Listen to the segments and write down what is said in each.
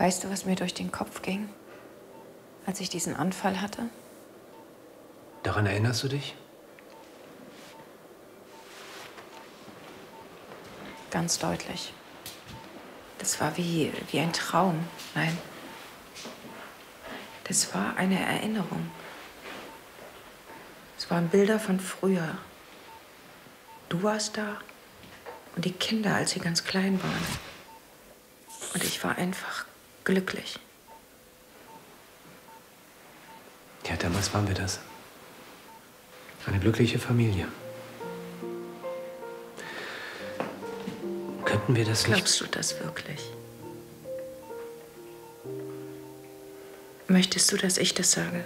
Weißt du, was mir durch den Kopf ging, als ich diesen Anfall hatte? Daran erinnerst du dich? Ganz deutlich. Das war wie ein Traum. Nein. Das war eine Erinnerung. Es waren Bilder von früher. Du warst da und die Kinder, als sie ganz klein waren. Und ich war einfach glücklich. Ja, damals waren wir das. Eine glückliche Familie. Könnten wir das nicht... Glaubst du das wirklich? Möchtest du, dass ich das sage?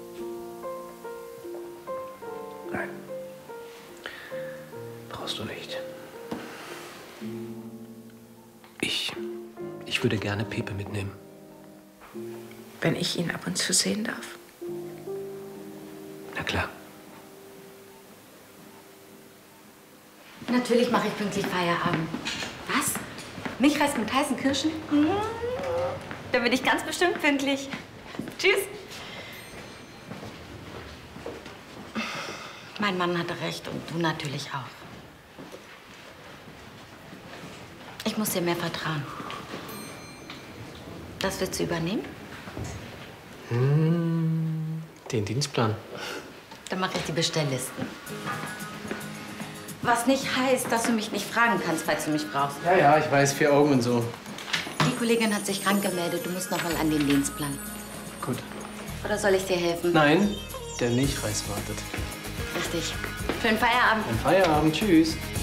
Nein. Brauchst du nicht. Ich würde gerne Pepe mitnehmen. Wenn ich ihn ab und zu sehen darf? Na klar. Natürlich mache ich pünktlich Feierabend. Was? Milchreis mit heißen Kirschen? Mhm. Da bin ich ganz bestimmt pünktlich. Tschüss. Mein Mann hatte recht und du natürlich auch. Ich muss dir mehr vertrauen. Das willst du übernehmen? Den Dienstplan. Dann mache ich die Bestelllisten. Was nicht heißt, dass du mich nicht fragen kannst, falls du mich brauchst. Ja, ich weiß, 4 Augen und so. Die Kollegin hat sich krank gemeldet. Du musst noch mal an den Dienstplan. Gut. Oder soll ich dir helfen? Nein, der Milchreis wartet. Richtig. Schönen Feierabend. Feierabend, tschüss.